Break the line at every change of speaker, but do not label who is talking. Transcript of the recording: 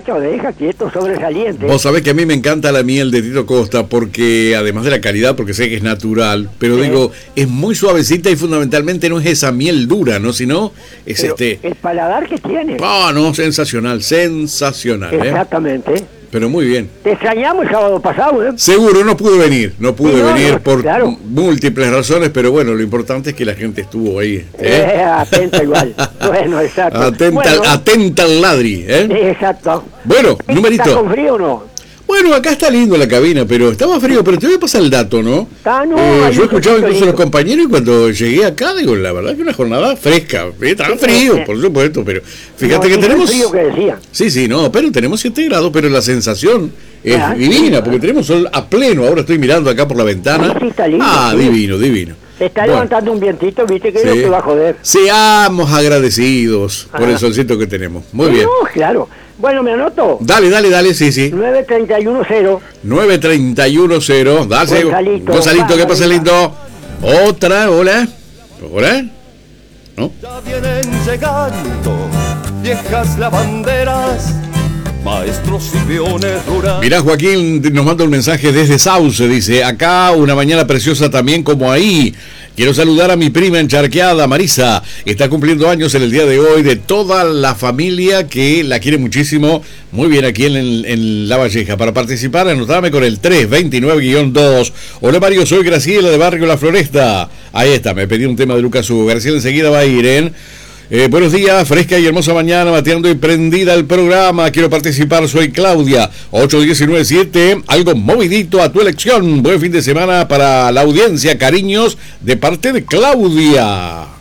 muchacho, deja quieto, sobresaliente.
Vos sabés que a mí me encanta la miel de Tito Costa porque, además de la calidad, porque sé que es natural, pero digo, es muy suavecita y fundamentalmente no es esa miel dura, ¿no? Sino es
Pero el paladar que tiene.
Ah, no, sensacional, sensacional.
Exactamente.
Pero muy bien.
Te extrañamos el sábado pasado, ¿eh?
Seguro, no pude venir por
claro.
múltiples razones, pero bueno, lo importante es que la gente estuvo ahí.
Atenta igual. Bueno, exacto.
Atenta al ladri, ¿eh?
Exacto.
Bueno, numerito.
¿Estás con frío o no?
Bueno, acá está lindo la cabina, pero estaba frío, pero te voy a pasar el dato, ¿no? Yo escuchaba incluso a los compañeros y cuando llegué acá, digo, la verdad que una jornada fresca, estaba frío, por supuesto, pero fíjate que tenemos...
frío que decía.
Sí, no, pero tenemos 7 grados, pero la sensación es divina, porque tenemos sol a pleno, ahora estoy mirando acá por la ventana.
Sí, está lindo,
divino.
Se está levantando un vientito, viste que es lo que va a joder.
Seamos agradecidos por el solcito que tenemos. Muy bien.
Claro. Bueno, me anoto.
Dale, sí.
931-0.
931-0. Dale. Gonzalito, ¿qué pasa, lindo? Otra, hola. ¿No?
Ya vienen llegando viejas lavanderas, maestros y peones rurales.
Mirá, Joaquín nos manda un mensaje desde Sauce, dice, acá una mañana preciosa también como ahí. Quiero saludar a mi prima encharqueada, Marisa. Está cumpliendo años en el día de hoy, de toda la familia que la quiere muchísimo. Muy bien, aquí en La Valleja. Para participar, anotame con el 329-2. Hola Mario, soy Graciela de Barrio La Floresta. Ahí está, me pedí un tema de Lucas Hugo. Graciela enseguida va a ir, buenos días, fresca y hermosa mañana, mateando y prendida el programa. Quiero participar, soy Claudia, 8197, algo movidito a tu elección. Buen fin de semana para la audiencia, cariños de parte de Claudia.